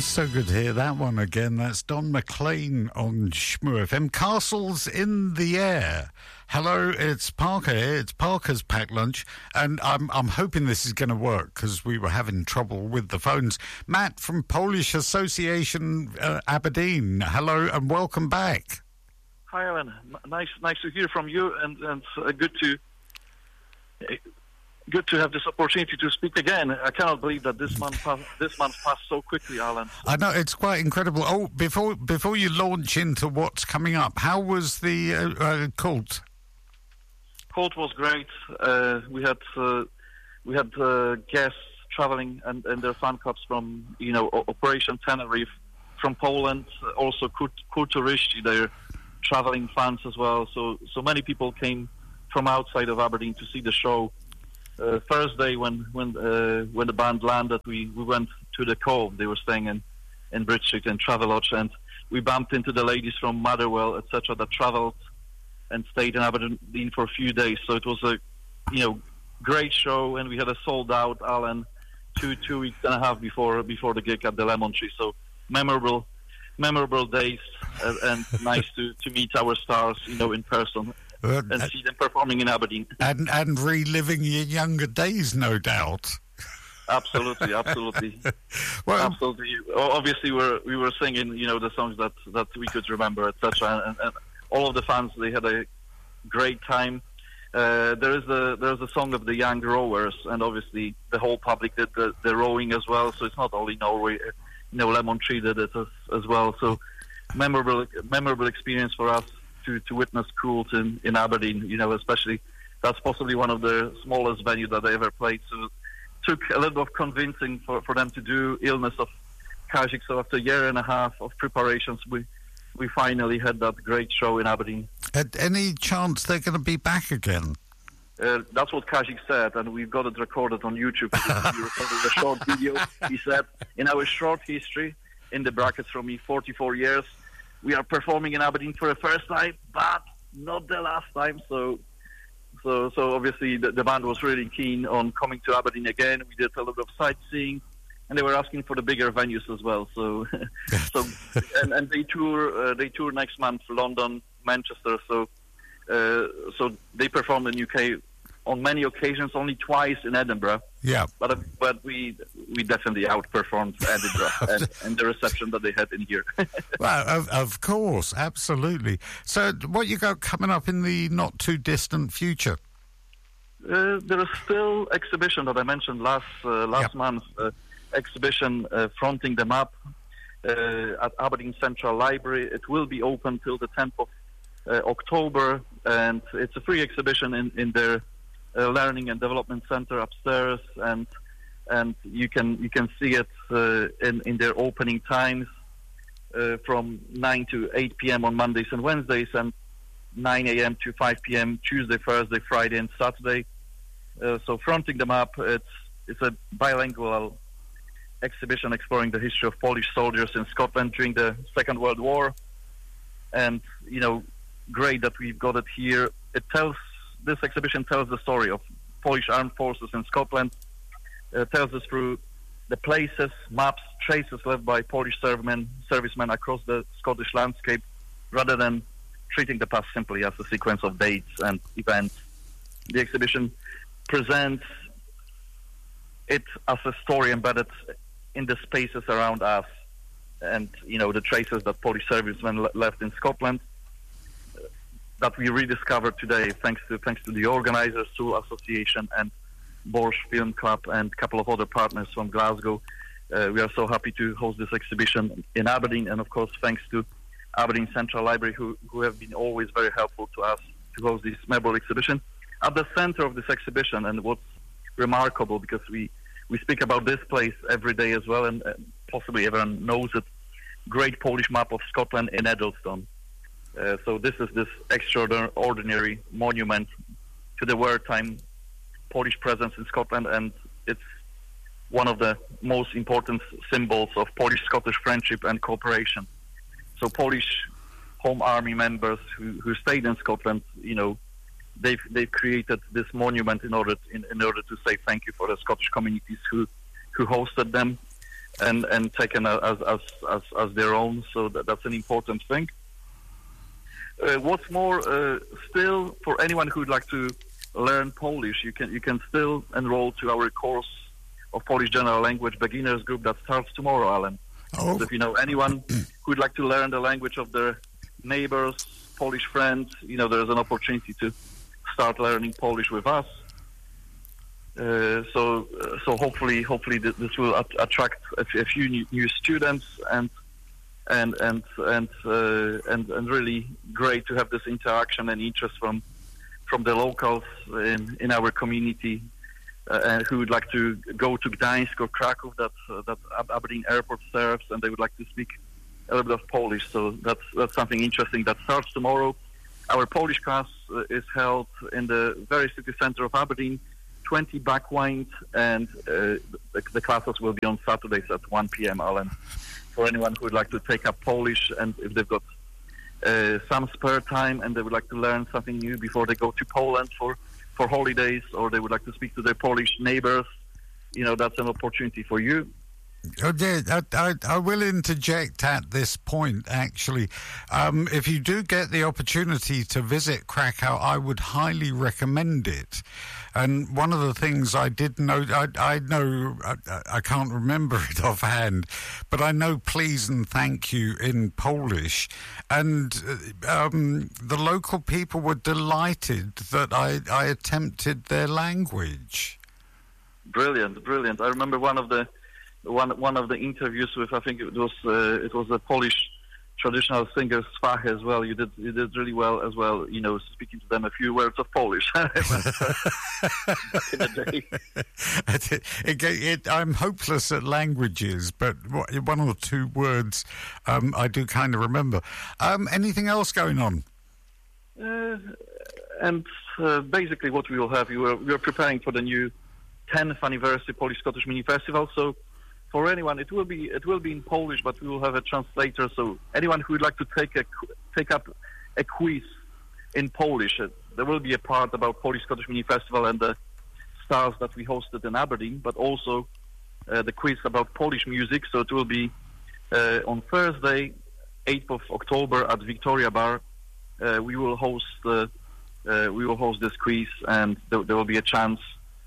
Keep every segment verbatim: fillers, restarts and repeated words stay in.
So good to hear that one again. That's Don McLean on Shmoo F M. Castles in the Air. Hello, it's Parker here. It's Parker's Packed Lunch, and I'm I'm hoping this is going to work because we were having trouble with the phones. Matt from Polish Association uh, Aberdeen. Hello and welcome back. Hi, Alan. Nice, nice to hear from you, and and uh, good to. Uh, Good to have this opportunity to speak again. I cannot believe that this month pass, this month passed so quickly, Alan. I know, it's quite incredible. Oh, before before you launch into what's coming up, how was the uh, uh, cult? Cult was great. Uh, we had uh, we had uh, guests traveling and, and their fan clubs from you know Operation Tenerife, from Poland. Also Kulturyści, their traveling fans as well. So so many people came from outside of Aberdeen to see the show. Uh, Thursday, when when uh, when the band landed, we, we went to the Cove. They were staying in, in Bridge Street in Travelodge, and we bumped into the ladies from Motherwell, et cetera, that travelled and stayed in Aberdeen for a few days. So it was a you know great show, and we had a sold out Alan two two weeks and a half before before the gig at the Lemon Tree. So memorable memorable days, uh, and nice to, to meet our stars, you know, in person. Uh, and see them performing in Aberdeen. And and reliving your younger days, no doubt. Absolutely, absolutely. well, absolutely. Obviously, we're, we were singing, you know, the songs that, that we could remember, et cetera. And, and all of the fans, they had a great time. Uh, there is a there is a song of the young rowers, and obviously the whole public did the, the rowing as well. So it's not only Norway, you know, Lemon Tree did it as, as well. So memorable memorable experience for us. To, to witness Cult in, in Aberdeen, you know, especially that's possibly one of the smallest venues that they ever played. So it took a little bit of convincing for, for them to do Illness of Kazik. So after a year and a half of preparations, we we finally had that great show in Aberdeen. At any chance they're going to be back again? Uh, that's what Kazik said, and we've got it recorded on YouTube. We recorded a short video. He said, in our short history, in the brackets from me, forty-four years, we are performing in Aberdeen for the first time, but not the last time. So, so, so obviously the, the band was really keen on coming to Aberdeen again. We did a little bit of sightseeing, and they were asking for the bigger venues as well. So, so, and, and they tour. Uh, they tour next month, London, Manchester. So, uh, so they performed in U K on many occasions, only twice in Edinburgh. Yeah, but but we we definitely outperformed Edinburgh and, and the reception that they had in here. Well, of, of course, absolutely. So, what you got coming up in the not too distant future? Uh, there is still exhibition that I mentioned last uh, last yep. month. Uh, exhibition uh, fronting them up uh, at Aberdeen Central Library. It will be open till the tenth of uh, October, and it's a free exhibition in in their Uh, Learning and Development Center upstairs, and and you can you can see it uh, in in their opening times uh, from nine to eight p.m. on Mondays and Wednesdays, and nine a.m. to five p.m. Tuesday, Thursday, Friday, and Saturday. Uh, so fronting them up, it's it's a bilingual exhibition exploring the history of Polish soldiers in Scotland during the Second World War, and you know, great that we've got it here. It tells. This exhibition tells the story of Polish armed forces in Scotland, uh, tells us through the places, maps, traces left by Polish servicemen, servicemen across the Scottish landscape, rather than treating the past simply as a sequence of dates and events. The exhibition presents it as a story embedded in the spaces around us, and you know the traces that Polish servicemen le- left in Scotland, that we rediscovered today, thanks to thanks to the organizers, Soul Association, and Borsch Film Club, and a couple of other partners from Glasgow. Uh, we are so happy to host this exhibition in Aberdeen, and of course, thanks to Aberdeen Central Library, who, who have been always very helpful to us to host this memorable exhibition. At the center of this exhibition, and what's remarkable, because we, we speak about this place every day as well, and uh, possibly everyone knows it, great Polish map of Scotland in Eddleston. Uh, so this is this extraordinary monument to the wartime Polish presence in Scotland, and it's one of the most important symbols of Polish-Scottish friendship and cooperation. So Polish Home Army members who, who stayed in Scotland, you know, they've they've created this monument in order in, in order to say thank you for the Scottish communities who who hosted them. and and taken as as as, as their own. So that, that's an important thing. Uh, what's more, uh, still for anyone who'd like to learn Polish, you can you can still enroll to our course of Polish General Language Beginners Group that starts tomorrow, Alan. Oh. So if you know anyone who'd like to learn the language of their neighbors, Polish friends, you know, there's an opportunity to start learning Polish with us. Uh, so, uh, so hopefully, hopefully th- this will at- attract a, f- a few new, new students, and and and and, uh, and and really great to have this interaction and interest from from the locals in, in our community, uh, and who would like to go to Gdańsk or Kraków that uh, that Aberdeen Airport serves, and they would like to speak a little bit of Polish. So that's that's something interesting that starts tomorrow. Our Polish class uh, is held in the very city center of Aberdeen, twenty Backwines, and uh, the, the classes will be on Saturdays at one p.m. Alan, for anyone who would like to take up Polish, and if they've got uh, some spare time and they would like to learn something new before they go to Poland for, for holidays, or they would like to speak to their Polish neighbors, you know, that's an opportunity for you. Oh, yeah, I, I, I will interject at this point, actually. Um, if you do get the opportunity to visit Krakow, I would highly recommend it. And one of the things I did know, I, I know, I, I can't remember it offhand, but I know please and thank you in Polish. And um, the local people were delighted that I, I attempted their language. Brilliant, brilliant. I remember one of the One one of the interviews with, I think it was uh, it was a Polish traditional singer Swach as well. You did you did really well as well. You know, speaking to them a few words of Polish back in the day. It, it, it, I'm hopeless at languages, but one or two words um, I do kind of remember. Um, anything else going on? Uh, and uh, basically, what we will have, we are we are preparing for the new tenth anniversary Polish Scottish Mini Festival. So, for anyone, it will be it will be in Polish, but we will have a translator. So anyone who would like to take a take up a quiz in Polish, uh, there will be a part about Polish Scottish Mini Festival and the stars that we hosted in Aberdeen, but also uh, the quiz about Polish music. So it will be uh, on Thursday, eighth of October at Victoria Bar. Uh, we will host uh, uh, we will host this quiz, and there, there will be a chance.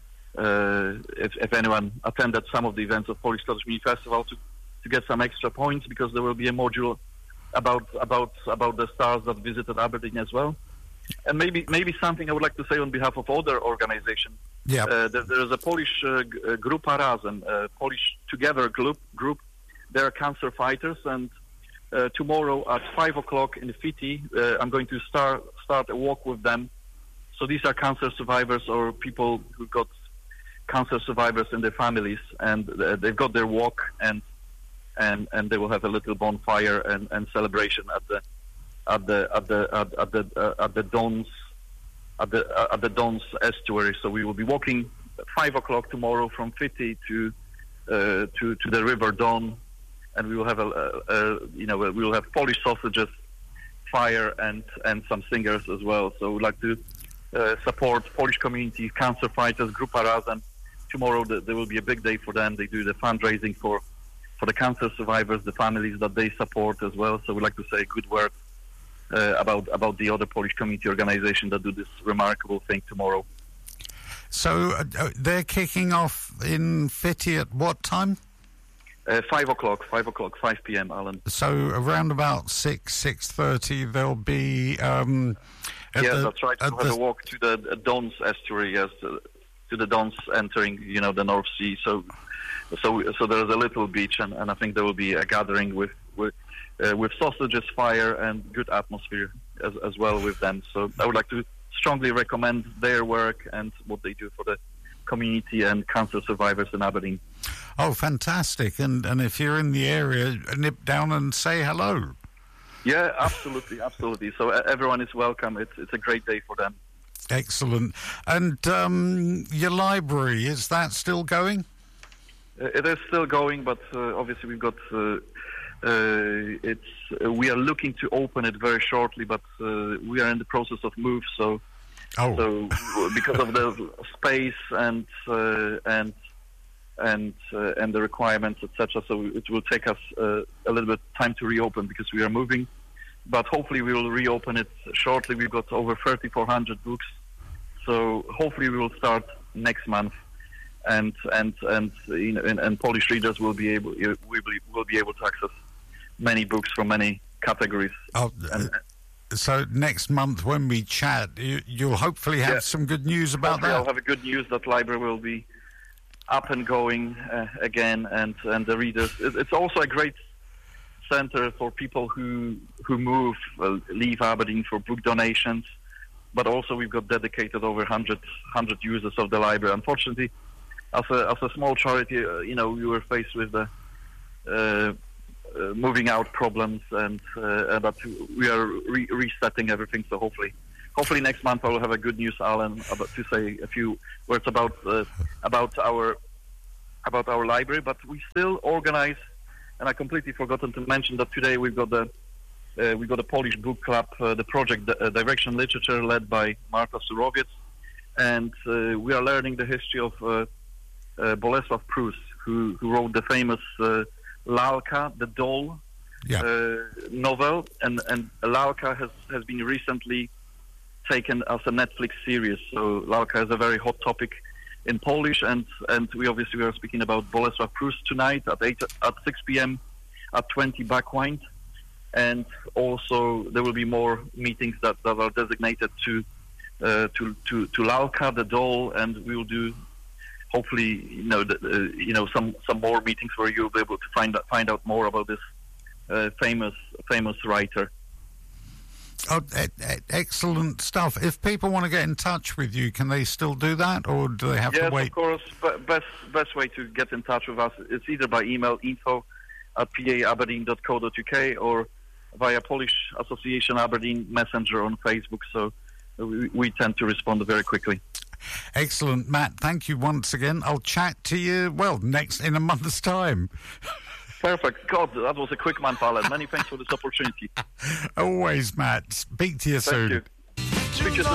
Uh, if, if anyone attended some of the events of Polish Scottish Mini Festival, to, to get some extra points, because there will be a module about about about the stars that visited Aberdeen as well. And maybe maybe something I would like to say on behalf of other organizations. Yeah, uh, there, there is a Polish uh, g- uh, Grupa Razem, uh, Polish Together group. Group. They are cancer fighters, and uh, tomorrow at five o'clock in the Fiti, uh, I'm going to start start a walk with them. So these are cancer survivors or people who got cancer survivors and their families, and uh, they've got their walk, and and and they will have a little bonfire and, and celebration at the at the at the at, at the uh, at the Dons at the uh, at the Dons estuary. So we will be walking at five o'clock tomorrow from Fiti to uh, to to the River Don, and we will have a, a, a you know we will have Polish sausages, fire, and and some singers as well. So we'd like to uh, support Polish community cancer fighters, Grupa Razem. Tomorrow the, there will be a big day for them. They do the fundraising for, for the cancer survivors, the families that they support as well. So we'd like to say a good word uh, about about the other Polish community organization that do this remarkable thing tomorrow. So uh, they're kicking off in Fiti at what time? Uh, five o'clock, five o'clock, five p.m. Alan. So around about six, six thirty, there'll be. Um, yeah, the, that's right. We'll have a walk to the uh, Dons estuary, yes. Uh, to the Dons entering, you know, the North Sea. So, so, so there is a little beach, and, and I think there will be a gathering with with, uh, with sausages, fire, and good atmosphere as as well with them. So I would like to strongly recommend their work and what they do for the community and cancer survivors in Aberdeen. Oh, fantastic! And and if you're in the area, nip down and say hello. Yeah, absolutely, absolutely. So everyone is welcome. It's it's a great day for them. Excellent. And um, your library, is that still going? Uh, it is still going, but uh, obviously we've got. Uh, uh, it's uh, we are looking to open it very shortly, but uh, we are in the process of move. So, oh. so because of the space and uh, and and uh, and the requirements, et cetera. So it will take us uh, a little bit time to reopen because we are moving, but hopefully we will reopen it shortly. We've got over thirty-four hundred books, so hopefully we will start next month, and and and you know, and, and Polish readers will be able we will be able to access many books from many categories. Oh, and, so next month when we chat, you, you'll hopefully have yeah, some good news about hopefully that. I'll have a good news that library will be up and going uh, again, and, and the readers. It, it's also a great center for people who who move, uh, leave Aberdeen for book donations, but also we've got dedicated over one hundred, one hundred users of the library. Unfortunately, as a, as a small charity, uh, you know, we were faced with the uh, uh, moving out problems, and uh, but we are re- resetting everything, so hopefully Hopefully next month I will have a good news, Alan, about, to say a few words about uh, about our about our library. But we still organize, and I completely forgotten to mention that today we've got the uh, we've got a Polish book club, uh, the project uh, Direction Literature, led by Marta Surowiec, and uh, we are learning the history of uh, uh, Bolesław Prus, who who wrote the famous uh, Lalka, the doll yeah. uh, novel, and and Lalka has has been recently taken as a Netflix series. So Lalka is a very hot topic in Polish, and and we obviously we are speaking about Bolesław Prus tonight at eight at six p.m. at twenty Backwind, and also there will be more meetings that, that are designated to uh, to to to Lalka the doll, and we will do hopefully you know the, uh, you know some some more meetings where you'll be able to find out, find out more about this uh, famous famous writer. Oh, excellent stuff. If people want to get in touch with you, can they still do that, or do they have yes, to wait? Yes, of course. B- best best way to get in touch with us is either by email, info at p a aberdeen dot co dot u k, or via Polish Association Aberdeen Messenger on Facebook. So we, we tend to respond very quickly. Excellent, Matt. Thank you once again. I'll chat to you, well, next in a month's time. Perfect. God, that was a quick month, Alan. Many thanks for this opportunity. Always, Matt. Speak to you Thank soon. You. Speak to you soon.